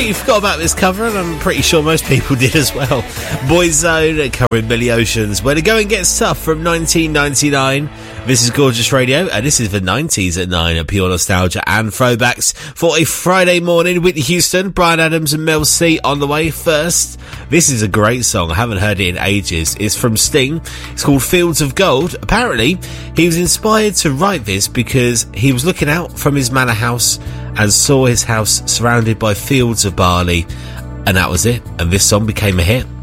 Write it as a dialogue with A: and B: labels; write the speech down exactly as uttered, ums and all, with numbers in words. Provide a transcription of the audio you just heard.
A: completely forgot about this cover, and I'm pretty sure most people did as well. Boyzone covering Billy Ocean's Where the Going Gets Tough from nineteen ninety-nine. This is Gorgeous Radio, and this is the nineties at nine at Pure Nostalgia and Throwbacks for a Friday morning. Whitney Houston, Bryan Adams and Mel C on the way. First, this is a great song. I haven't heard it in ages. It's from Sting. It's called Fields of Gold. Apparently, he was inspired to write this because he was looking out from his manor house and saw his house surrounded by fields of barley, and that was it. And this song became a hit.